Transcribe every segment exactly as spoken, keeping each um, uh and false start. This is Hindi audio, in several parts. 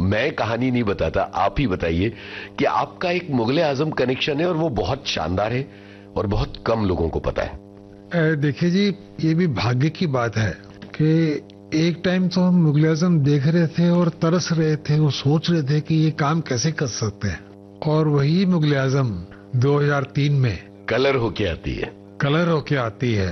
मैं कहानी नहीं बताता, आप ही बताइए कि आपका एक मुगले आजम कनेक्शन है और वो बहुत शानदार है और बहुत कम लोगों को पता है। देखिए जी, ये भी भाग्य की बात है कि एक टाइम तो हम मुगले आजम देख रहे थे और तरस रहे थे, वो सोच रहे थे कि ये काम कैसे कर सकते हैं, और वही मुगले आजम दो हज़ार तीन में कलर होके आती है कलर होके आती है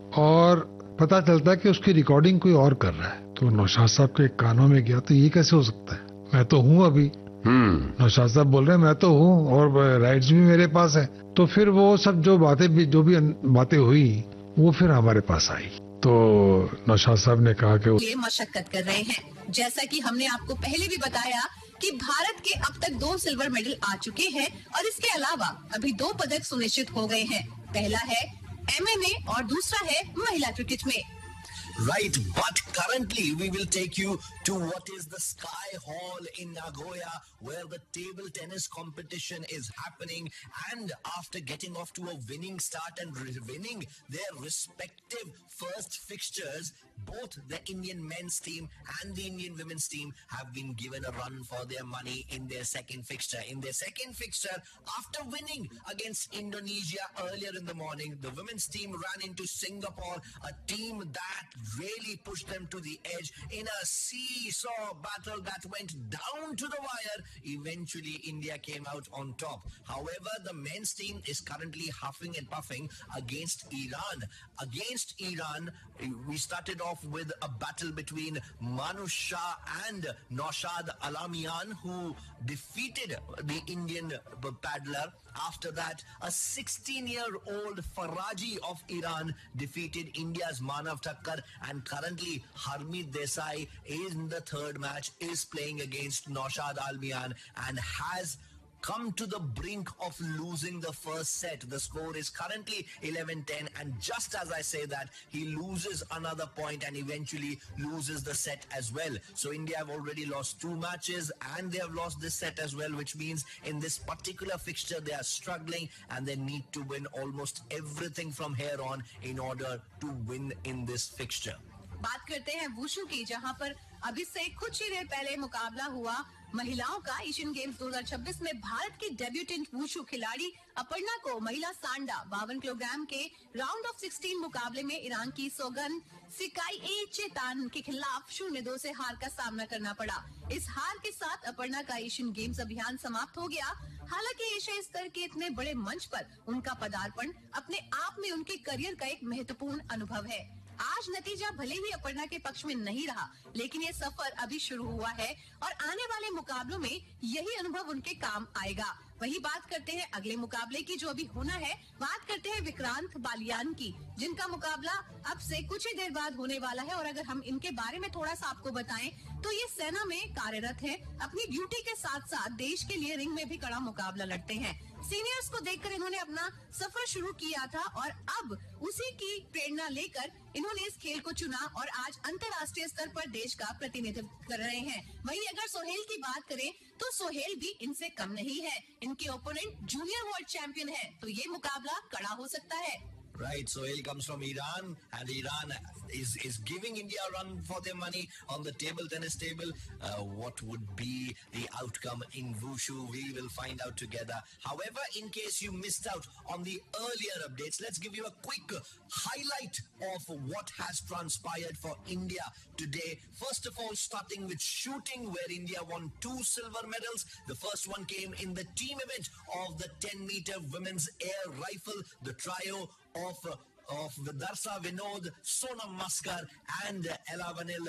और पता चलता है कि उसकी रिकॉर्डिंग कोई और कर रहा है। तो नौशाद साहब के कानों में गया, तो ये कैसे हो सकता है, मैं तो हूँ अभी। हम्म नौशाद साहब बोल रहे हैं मैं तो हूँ और राइट्स भी मेरे पास है। तो फिर वो सब जो बातें भी जो भी बातें हुई वो फिर हमारे पास आई। तो नौशाद साहब ने कहा कि ये मशक्कत कर रहे हैं। जैसा कि हमने आपको पहले भी बताया कि भारत के अब तक दो सिल्वर मेडल आ चुके हैं और इसके अलावा अभी दो पदक सुनिश्चित हो गए हैं। पहला है एमएमए और दूसरा है महिला क्रिकेट में। Right, but currently we will take you to what is the Sky Hall in Nagoya, where the table tennis competition is happening, and after getting off to a winning start and winning their respective first fixtures, both the Indian men's team and the Indian women's team have been given a run for their money in their second fixture. In their second fixture, after winning against Indonesia earlier in the morning, the women's team ran into Singapore, a team that really pushed them to the edge in a seesaw battle that went down to the wire. Eventually, India came out on top. However, the men's team is currently huffing and puffing against Iran. Against Iran, we started off with a battle between Manu Shah and Naushad Alamian, who defeated the Indian paddler. After that, a sixteen-year-old Faraji of Iran defeated India's Manav Thakkar, and currently Harmeet Desai in the third match is playing against Naushad Alamian and has come to the brink of losing the first set. The score is currently eleven ten, and just as I say that, he loses another point and eventually loses the set as well. So India have already lost two matches and they have lost this set as well, which means in this particular fixture they are struggling and they need to win almost everything from here on in order to win in this fixture. बात करते हैं वुशु की, जहां पर अभी से कुछ ही देर पहले मुकाबला हुआ महिलाओं का। एशियन गेम्स दो हज़ार छब्बीस में भारत की डेब्यूटेंट वुशु खिलाड़ी अपर्णा को महिला सांडा बावन किलोग्राम के राउंड ऑफ सिक्सटीन मुकाबले में ईरान की सोगन सिकाई चेतान के खिलाफ शून्य दो से हार का सामना करना पड़ा। इस हार के साथ अपर्णा का एशियन गेम्स अभियान समाप्त हो गया। हालांकि एशियाई स्तर के इतने बड़े मंच पर उनका पदार्पण अपने आप में उनके करियर का एक महत्वपूर्ण अनुभव है। आज नतीजा भले ही अपर्णा के पक्ष में नहीं रहा, लेकिन ये सफर अभी शुरू हुआ है और आने वाले मुकाबलों में यही अनुभव उनके काम आएगा। वही बात करते हैं अगले मुकाबले की जो अभी होना है। बात करते हैं विक्रांत बालियान की, जिनका मुकाबला अब से कुछ ही देर बाद होने वाला है। और अगर हम इनके बारे में थोड़ा सा आपको बताएं तो ये सेना में कार्यरत हैं। अपनी ड्यूटी के साथ साथ देश के लिए रिंग में भी कड़ा मुकाबला लड़ते हैं। सीनियर्स को देखकर इन्होंने अपना सफर शुरू किया था और अब उसी की प्रेरणा लेकर इन्होंने इस खेल को चुना और आज अंतर्राष्ट्रीय स्तर पर देश का प्रतिनिधित्व कर रहे हैं। वहीं अगर सोहेल की बात करें तो सोहेल भी इनसे कम नहीं है। इनके ओपोनेंट जूनियर वर्ल्ड चैंपियन है, तो ये मुकाबला कड़ा हो सकता है। Right, Sohail comes from Iran, and Iran is is giving India a run for their money on the table tennis table. Uh, what would be the outcome in Wushu? We will find out together. However, in case you missed out on the earlier updates, let's give you a quick highlight of what has transpired for India today. First of all, starting with shooting, where India won two silver medals. The first one came in the team event of the ten meter women's air rifle, the trio of uh, of Vidarsa Vinod, Sonam Maskar and uh, Ella Vanil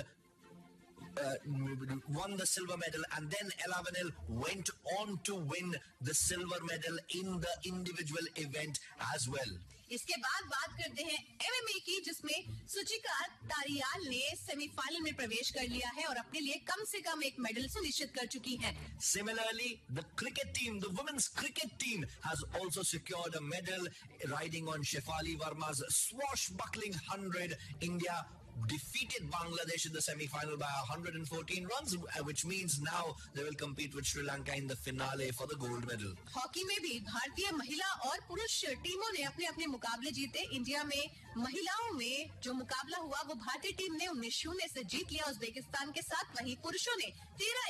uh, won the silver medal, and then Ella Vanil went on to win the silver medal in the individual event as well. इसके बाद बात करते हैं एमएमए की, जिसमें सुचिका तारियाल ने सेमीफाइनल में प्रवेश कर लिया है और अपने लिए कम से कम एक मेडल सुनिश्चित कर चुकी हैं। Similarly, the cricket team, the women's cricket team, has also secured a medal riding on Shefali Verma's swashbuckling hundred. India defeated Bangladesh in the semi-final by one hundred fourteen runs, which means now they will compete with Sri Lanka in the finale for the gold medal. Hockey में भी भारतीय महिला और पुरुष टीमों ने अपने अपने मुकाबले जीते। इंडिया में महिलाओं में जो मुकाबला हुआ वो भारतीय टीम ने उन्नीस शून्य से जीत लिया उज्बेकिस्तान के साथ। वहीं पुरुषों ने तेरह